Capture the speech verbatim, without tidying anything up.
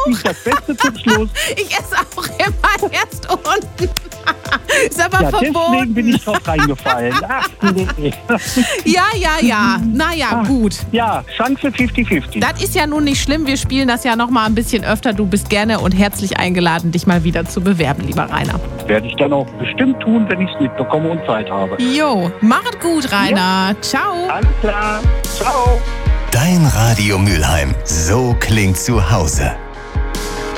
auch. Nicht das Beste zum Schluss. Ich esse auch immer erst unten. Ist aber Ja, verboten. deswegen bin ich drauf reingefallen. Ach, nee. Ja, ja, ja. Naja, Ach, gut. Ja, Chance fünfzig fünfzig. Das ist ja nun nicht schlimm. Wir spielen das ja noch mal ein bisschen öfter. Du bist gerne und herzlich eingeladen, dich mal wieder zu bewerben, lieber Rainer. Werde ich dann auch bestimmt tun, wenn ich es mitbekomme und Zeit habe. Jo, mach es gut, Rainer. Ja. Ciao. Alles klar. Ciao. Dein Radio Mülheim. So klingt zu Hause.